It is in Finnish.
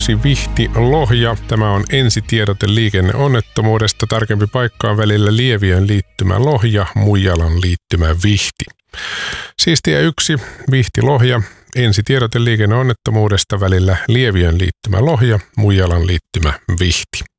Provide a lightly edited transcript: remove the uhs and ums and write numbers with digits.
Vihti Lohja. Tämä on ensitiedote liikenneonnettomuudesta. Tarkempi paikka on välillä Lieviön liittymä Lohja, Muijalan liittymä Vihti. Siis tie 1, Vihti Lohja. Ensitiedote liikenneonnettomuudesta välillä Lieviön liittymä Lohja, Muijalan liittymä Vihti.